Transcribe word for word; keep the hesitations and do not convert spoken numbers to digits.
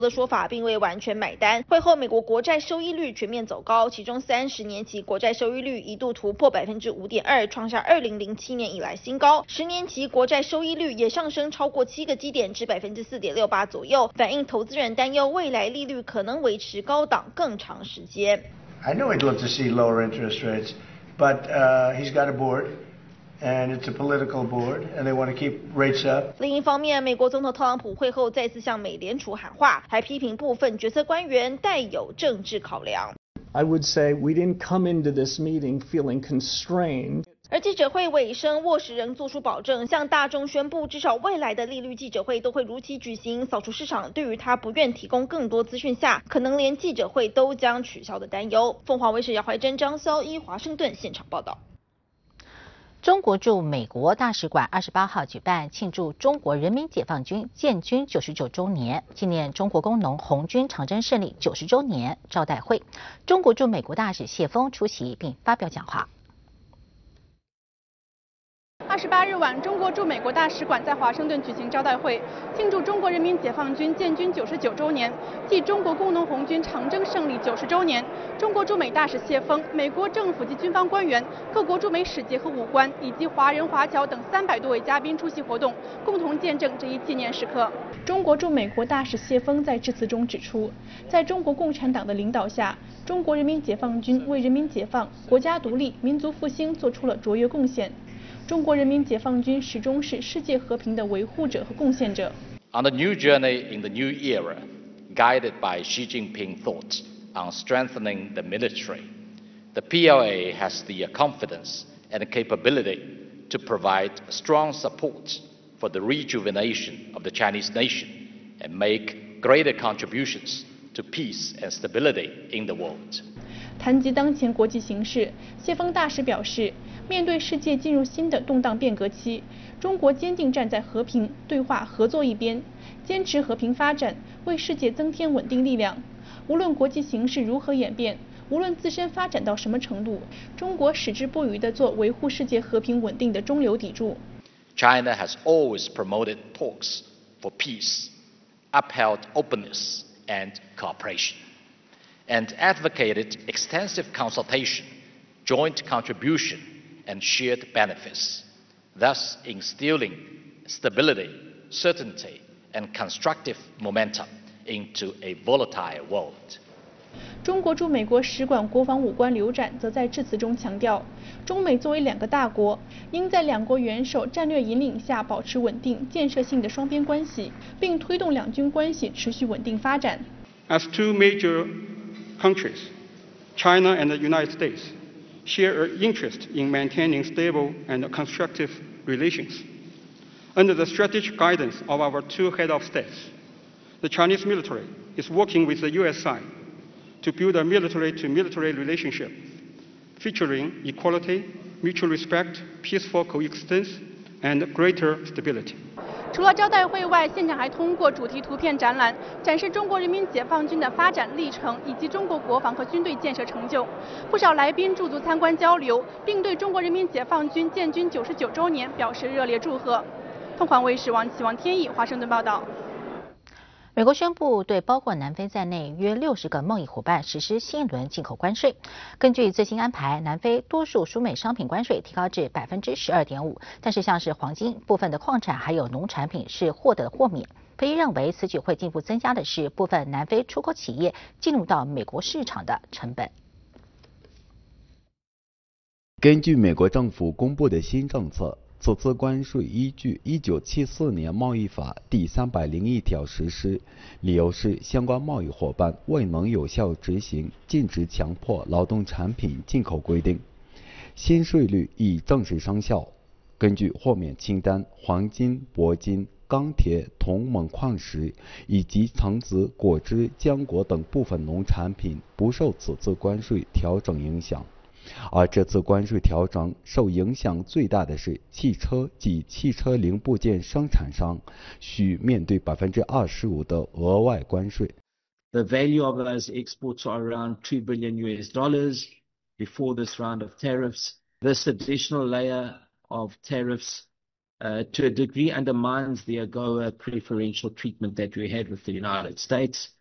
的说法并未完全买单。会后，美国国债收益率全面走高，其中三十年期国债收益率一度突破百分之五点二，创下二零零七年以来新高。十年期国债收益率也上升超过七个基点至百分之四点六八左右，反映投资人担忧未来利率可能维持高档更长时间。 I know he'd love to see lower interest rates, but uh, he's got a board. And it's a political board, and they want to keep rates up. 另一方面，美国总统特朗普会后再次向美联储喊话，还批评部分决策官员带有政治考量。 I would say we didn't come into this meeting feeling constrained. 而记者会尾声，沃什仍做出保证，向大众宣布，至少未来的利率记者会都会如期举行，扫除市场对于他不愿提供更多资讯下，可能连记者会都将取消的担忧。凤凰卫视姚怀珍、张潇一华盛顿现场报道。 中国驻美国大使馆二十八号举办庆祝中国人民解放军建军九十九周年、纪念中国工农红军长征胜利九十周年招待会，中国驻美国大使谢峰出席并发表讲话。 二十八日晚，中国驻美国大使馆在华盛顿举行招待会，庆祝中国人民解放军建军九十九周年暨中国工农红军长征胜利九十周年。中国驻美大使谢峰、美国政府及军方官员、各国驻美使节和武官以及华人华侨等三百多位嘉宾出席活动，共同见证这一纪念时刻。中国驻美国大使谢峰在致辞中指出，在中国共产党的领导下，中国人民解放军为人民解放、国家独立、民族复兴做出了卓越贡献。中国人民解放军始终是世界和平的维护者和贡献者。 On the new journey in the new era, guided by Xi Jinping thought on strengthening the military, the P L A has the confidence and capability to provide strong support for the rejuvenation of the Chinese nation and make greater contributions to peace and stability in the world. 谈及当前国际形势，谢峰大使表示，面对世界进入新的动荡变革期，中国坚定站在和平、对话、合作一边，坚持和平发展，为世界增添稳定力量。无论国际形势如何演变，无论自身发展到什么程度，中国矢志不渝地做维护世界和平稳定的中流砥柱。 China has always promoted talks for peace, upheld openness and cooperation, and advocated extensive consultation, joint contribution, and shared benefits, thus instilling stability, certainty, and constructive momentum into a volatile world. 中国驻美国使馆国防武官刘展则在致辞中强调，中美作为两个大国，应在两国元首战略引领下保持稳定、建设性的双边关系，并推动两军关系持续稳定发展。 As two major countries, China and the United States share an interest in maintaining stable and constructive relations. Under the strategic guidance of our two heads of states, the Chinese military is working with the U S side to build a military-to-military relationship featuring equality, mutual respect, peaceful coexistence, and greater stability. 除了招待会外，现场还通过主题图片展览展示中国人民解放军的发展历程以及中国国防和军队建设成就。不少来宾驻足参观交流，并对中国人民解放军建军九十九周年表示热烈祝贺。凤凰卫视王启、王天意华盛顿报道。 美国宣布对包括南非在内约六十个贸易伙伴实施新一轮进口关税。根据最新安排，南非多数输美商品关税提高至百分之十二点五，但是像是黄金、部分的矿产还有农产品是获得豁免。分析认为，此举会进一步增加的是部分南非出口企业进入到美国市场的成本。 根据美国政府公布的新政策，此次关税依据一九七四年贸易法第三百零一条实施，理由是相关贸易伙伴未能有效执行禁止强迫劳动产品进口规定。新税率已正式生效。根据豁免清单，黄金、铂金、钢铁、铜、锰矿石以及橙子、果汁、浆果等部分农产品不受此次关税调整影响。而这次关税调整受影响最大的是汽车及汽车零部件生产商，需面对百分之二十五的额外关税。 The value of those exports are around two billion U S dollars before this round of tariffs. This additional layer of tariffs uh, to a degree undermines the AGOA preferential treatment that we had with the United States.